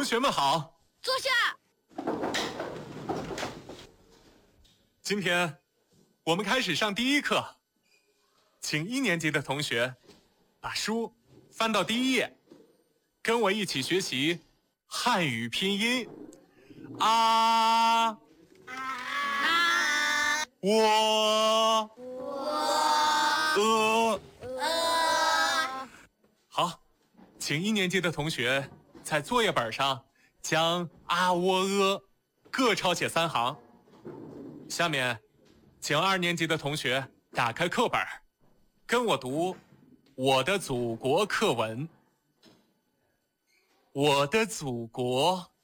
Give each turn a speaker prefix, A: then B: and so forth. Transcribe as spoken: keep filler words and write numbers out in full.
A: 学们好，
B: 坐下。
A: 今天我们开始上第一课，请一年级的同学把书翻到第一页，跟我一起学习汉语拼音。啊，
B: 啊，
A: 我，
B: 我，
A: 呃，
B: 呃，
A: 好，请一年级的同学在作业本上将啊、喔、呃各抄写三行。下面，请二年级的同学打开课本，跟我读《我的祖国》课文。我的祖国